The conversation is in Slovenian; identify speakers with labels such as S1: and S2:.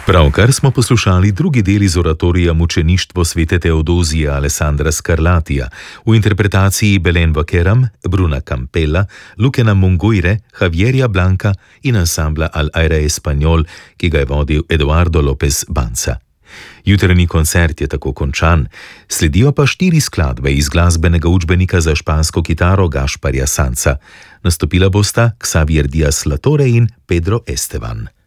S1: Pravkar smo poslušali drugi del iz oratorija Mučeništvo svete Teodozije Alessandra Scarlatija v interpretaciji Belén Vaqueram, Bruna Campella, Lukena Munguire, Javierja Blanca in ansambla Al Aire Español, ki ga je vodil Eduardo López Banza. Jutranji koncert je tako končan, sledijo pa 4 skladbe iz glasbenega učbenika za špansko kitaro Gašparja Sanza. Nastopila bosta Xavier Díaz Latore in Pedro Esteban.